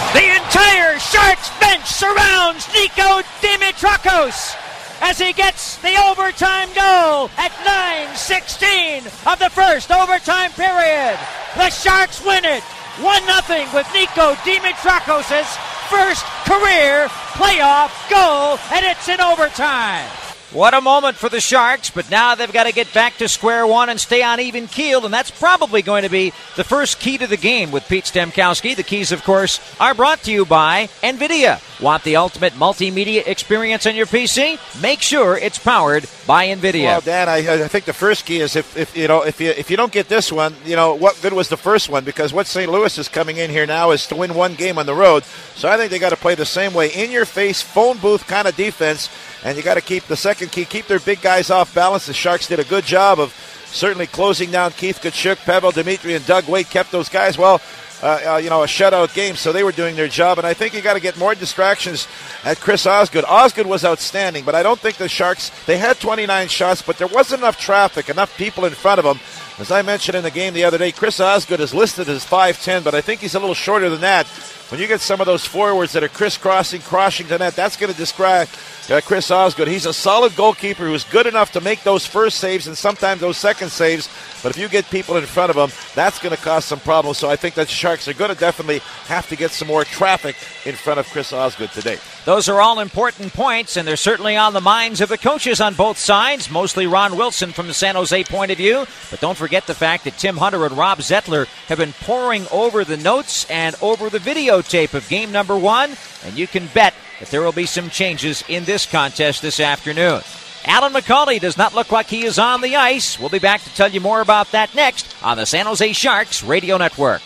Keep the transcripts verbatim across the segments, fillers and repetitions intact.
The entire Sharks bench surrounds Nico Dimitrakos as he gets the overtime goal at nine sixteen of the first overtime period. The Sharks win it one nothing with Nico Dimitrakos' first career playoff goal, and it's in overtime. What a moment for the Sharks, but now they've got to get back to square one and stay on even keel, and that's probably going to be the first key to the game with Pete Stemkowski. The keys, of course, are brought to you by NVIDIA. Want the ultimate multimedia experience on your P C? Make sure it's powered by NVIDIA. Well, Dan, I, I think the first key is if, if you know if you if you don't get this one, you know what good was the first one? Because what Saint Louis is coming in here now is to win one game on the road. So I think they got to play the same way, in your face, phone booth kind of defense. And you got to keep the second key, keep their big guys off balance. The Sharks did a good job of certainly closing down Keith Tkachuk, Pavel Dimitri, and Doug Weight kept those guys, well, uh, uh, you know, a shutout game, so they were doing their job. And I think you got to get more distractions at Chris Osgood. Osgood was outstanding, but I don't think the Sharks, they had twenty-nine shots, but there wasn't enough traffic, enough people in front of them. As I mentioned in the game the other day, Chris Osgood is listed as five ten, but I think he's a little shorter than that. When you get some of those forwards that are crisscrossing, crossing to net, that's going to describe uh, Chris Osgood. He's a solid goalkeeper who's good enough to make those first saves and sometimes those second saves. But if you get people in front of him, that's going to cause some problems. So I think that the Sharks are going to definitely have to get some more traffic in front of Chris Osgood today. Those are all important points, and they're certainly on the minds of the coaches on both sides, mostly Ron Wilson from the San Jose point of view. But don't forget the fact that Tim Hunter and Rob Zettler have been poring over the notes and over the videotape of game number one, and you can bet that there will be some changes in this contest this afternoon. Alan McCauley does not look like he is on the ice. We'll be back to tell you more about that next on the San Jose Sharks Radio Network.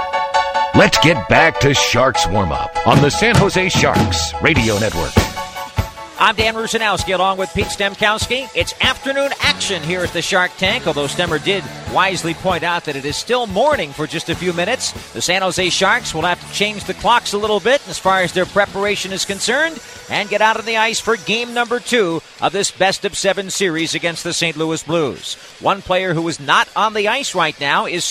Let's get back to Sharks warm-up on the San Jose Sharks Radio Network. I'm Dan Rusanowski along with Pete Stemkowski. It's afternoon action here at the Shark Tank, although Stemmer did wisely point out that it is still morning for just a few minutes. The San Jose Sharks will have to change the clocks a little bit as far as their preparation is concerned and get out on the ice for game number two of this best of seven series against the Saint Louis Blues. One player who is not on the ice right now is